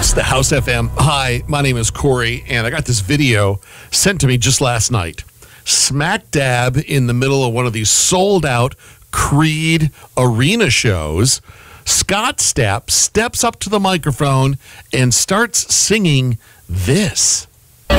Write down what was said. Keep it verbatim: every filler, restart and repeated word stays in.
It's the House F M. Hi, my name is Corey, and I got this video sent to me just last night. Smack dab in the middle of one of these sold-out Creed arena shows, Scott Stapp steps up to the microphone and starts singing this.